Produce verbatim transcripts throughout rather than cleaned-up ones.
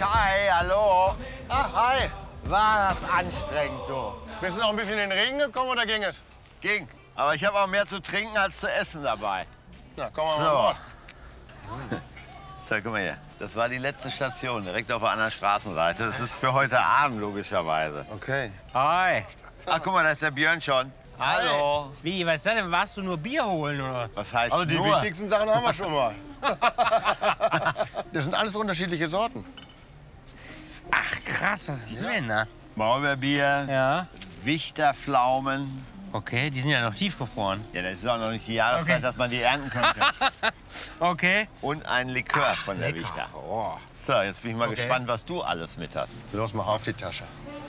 Kai, hallo. Ah, hi. War das anstrengend, du? Bist du noch ein bisschen in den Regen gekommen oder ging es? Ging. Aber ich habe auch mehr zu trinken als zu essen dabei. Na, komm mal So. an Bord. So, guck mal hier. Das war die letzte Station, direkt auf der anderen Straßenseite. Das ist für heute Abend, logischerweise. Okay. Hi. Ach, guck mal, da ist der Björn schon. Hallo. Wie, was ist das denn? Warst du nur Bier holen, oder? Was heißt Also die nur? wichtigsten Sachen haben wir schon mal. Das sind alles unterschiedliche Sorten. Ach, krass, was ist das denn da? Maulbeerbier, Ja. Wichterpflaumen. Okay, die sind ja noch tiefgefroren. Ja, das ist auch noch nicht die Jahreszeit, Okay. dass man die ernten könnte. Okay. Und ein Likör von der lecker. Wichter. Oh. So, jetzt bin ich mal Okay. gespannt, was du alles mit hast. Los, mach auf die Tasche.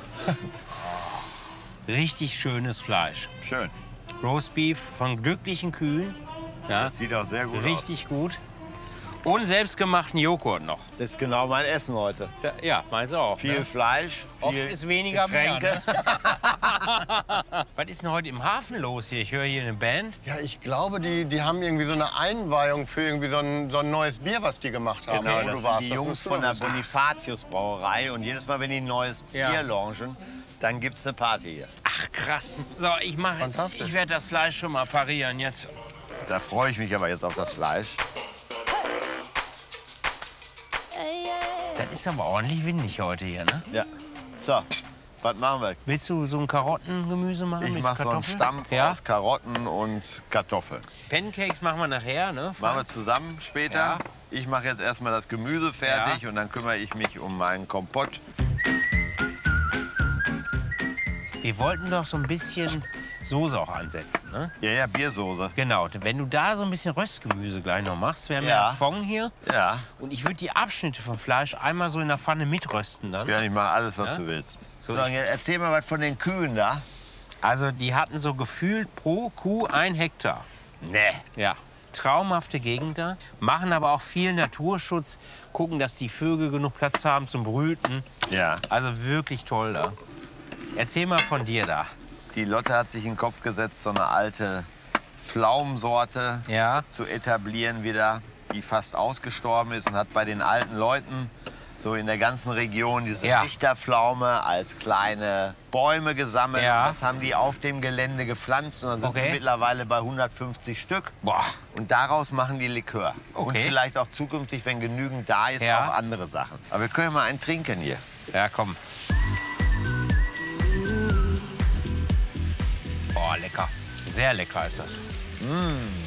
Richtig schönes Fleisch. Schön. Roastbeef von glücklichen Kühen. Ja, Das sieht auch sehr gut aus. richtig gut. Und selbstgemachten Joghurt noch. Das ist genau mein Essen heute. Da, ja, meins auch. Viel ne? Fleisch, viel Oft ist weniger mehr, Getränke. ne? Was ist denn heute im Hafen los hier? Ich höre hier eine Band. Ja, ich glaube, die, die haben irgendwie so eine Einweihung für irgendwie so ein, so ein neues Bier, was die gemacht haben. Genau, wo das du sind warst. die Das Jungs musst du von doch der wissen. Bonifatius Brauerei. Und jedes Mal, wenn die ein neues Ja. Bier launchen, dann gibt's eine Party hier. Ach, krass. So, ich mache jetzt. Fantastisch. Ich werde das Fleisch schon mal parieren jetzt. Da freue ich mich aber jetzt auf das Fleisch. Das ist aber ordentlich windig heute hier, ne? Ja. So, was machen wir? Willst du so ein Karottengemüse machen Ich mit mache so einen Kartoffeln? Stampf Ja? aus Karotten und Kartoffeln. Pancakes machen wir nachher, ne? Machen wir zusammen später. Ja. Ich mache jetzt erstmal das Gemüse fertig und dann kümmere ich mich um meinen Kompott. Wir wollten doch so ein bisschen Soße auch ansetzen, ne? Ja, ja, Biersoße. Genau. Wenn du da so ein bisschen Röstgemüse gleich noch machst, wir haben ja, Ja. Fond hier. Ja, Und ich würde die Abschnitte vom Fleisch einmal so in der Pfanne mitrösten dann. ja, ich mache alles, was Ja? du willst. So, So, dann jetzt erzähl mal was von den Kühen da. Also die hatten so gefühlt pro Kuh ein Hektar. Nee. Ja. Traumhafte Gegend da. Machen aber auch viel Naturschutz. Gucken, dass die Vögel genug Platz haben zum Brüten. Ja. Also wirklich toll da. Erzähl mal von dir da. Die Lotte hat sich in den Kopf gesetzt, so eine alte Pflaumensorte Ja. zu etablieren wieder, die fast ausgestorben ist und hat bei den alten Leuten so in der ganzen Region diese Ja. Richterpflaume als kleine Bäume gesammelt. Ja. Das haben die auf dem Gelände gepflanzt und dann sind Okay. sie mittlerweile bei hundertfünfzig Stück. Boah. Und daraus machen die Likör. Und Okay. vielleicht auch zukünftig, wenn genügend da ist, Ja. auch andere Sachen. Aber wir können mal einen trinken hier. Ja, komm. Boah, lecker. Sehr lecker ist das.